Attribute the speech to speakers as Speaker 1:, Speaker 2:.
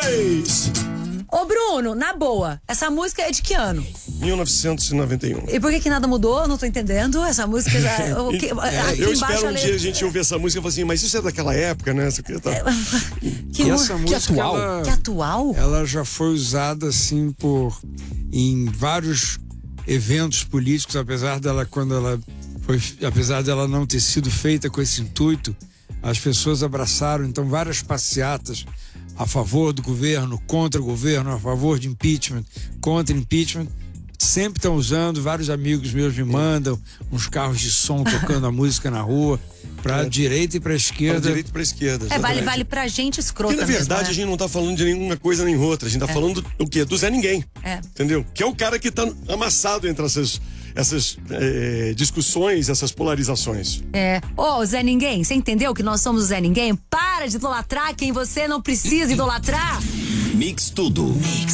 Speaker 1: 2.
Speaker 2: Ô Bruno, na boa, essa música é de que ano?
Speaker 1: 1991.
Speaker 2: E por que nada mudou? Eu não tô entendendo. Essa música já.
Speaker 1: Eu espero um dia a gente ouvir essa música e falar assim, mas isso é daquela época, né? Isso aqui tá...
Speaker 3: E essa música
Speaker 4: atual.
Speaker 2: Que atual?
Speaker 3: Ela já foi usada assim em vários eventos políticos, apesar dela não ter sido feita com esse intuito, as pessoas abraçaram então várias passeatas a favor do governo, contra o governo, a favor de impeachment, contra impeachment. Sempre estão usando, vários amigos meus me mandam uns carros de som tocando a música na rua, pra direita e pra esquerda.
Speaker 1: Pra direita e pra esquerda.
Speaker 2: Vale pra gente escrota.
Speaker 1: Porque, na verdade,
Speaker 2: mesmo,
Speaker 1: a gente não tá falando de nenhuma coisa nem outra. A gente tá falando o quê? Do Zé Ninguém. Entendeu? Que é o cara que tá amassado entre essas discussões, essas polarizações.
Speaker 2: Ô, Zé Ninguém, você entendeu que nós somos o Zé Ninguém? Para de idolatrar quem você não precisa idolatrar.
Speaker 5: Mix Tudo. Mix.